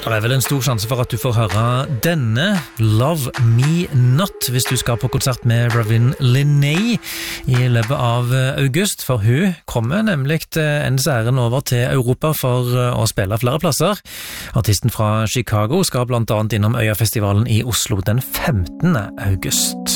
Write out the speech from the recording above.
Det er vel en stor sjanse for at du får høre denne Love Me Not hvis du skal på konsert med Ravin Linney i løpet av august, for hun kommer nemlig hennes æren over til Europa for å spille flere plasser. Artisten fra Chicago skal blant annet innom Øyafestivalen i Oslo den 15. august.